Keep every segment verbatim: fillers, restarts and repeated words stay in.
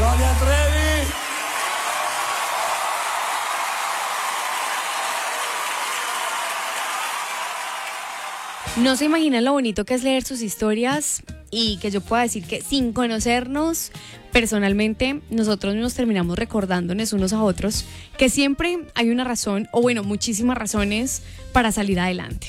Gloria Trevi. No se imaginan lo bonito que es leer sus historias y que yo pueda decir que sin conocernos personalmente, nosotros nos terminamos recordándonos unos a otros que siempre hay una razón, o bueno, muchísimas razones para salir adelante.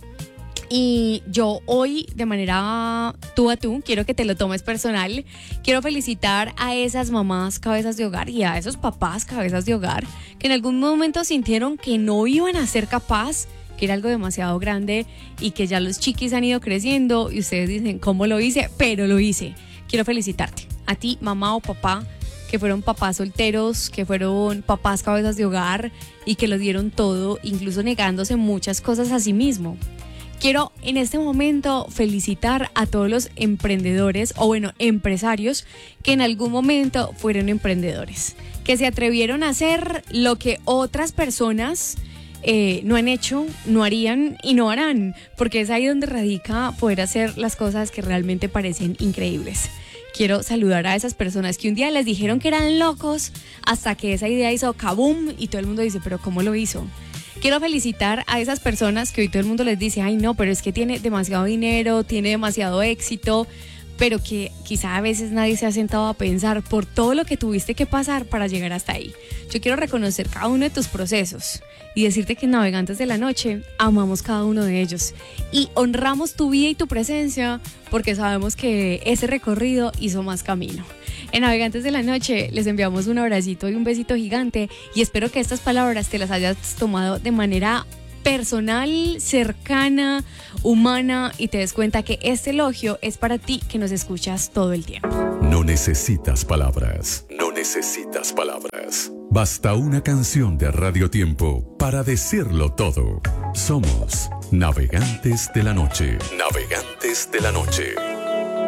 Y yo hoy, de manera tú a tú, quiero que te lo tomes personal. Quiero felicitar a esas mamás cabezas de hogar y a esos papás cabezas de hogar que en algún momento sintieron que no iban a ser capaz, que era algo demasiado grande y que ya los chiquis han ido creciendo y ustedes dicen, ¿cómo lo hice? Pero lo hice. Quiero felicitarte. A ti, mamá o papá, que fueron papás solteros, que fueron papás cabezas de hogar y que lo dieron todo, incluso negándose muchas cosas a sí mismo. Quiero en este momento felicitar a todos los emprendedores, o bueno, empresarios, que en algún momento fueron emprendedores, que se atrevieron a hacer lo que otras personas eh, no han hecho, no harían y no harán, porque es ahí donde radica poder hacer las cosas que realmente parecen increíbles. Quiero saludar a esas personas que un día les dijeron que eran locos hasta que esa idea hizo kaboom y todo el mundo dice, ¿pero cómo lo hizo? Quiero felicitar a esas personas que hoy todo el mundo les dice, ay no, pero es que tiene demasiado dinero, tiene demasiado éxito, pero que quizá a veces nadie se ha sentado a pensar por todo lo que tuviste que pasar para llegar hasta ahí. Yo quiero reconocer cada uno de tus procesos y decirte que en Navegantes de la Noche amamos cada uno de ellos y honramos tu vida y tu presencia porque sabemos que ese recorrido hizo más camino. En Navegantes de la Noche les enviamos un abracito y un besito gigante y espero que estas palabras te las hayas tomado de manera personal, cercana, humana y te des cuenta que este elogio es para ti que nos escuchas todo el tiempo. No necesitas palabras, no necesitas palabras. Basta una canción de Radio Tiempo para decirlo todo. Somos Navegantes de la Noche. Navegantes de la Noche.